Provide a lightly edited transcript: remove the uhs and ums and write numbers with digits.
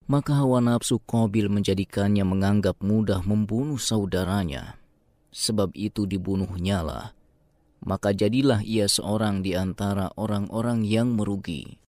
Maka hawa nafsu Qabil menjadikannya menganggap mudah membunuh saudaranya. Sebab itu dibunuhnyalah. Maka jadilah ia seorang di antara orang-orang yang merugi.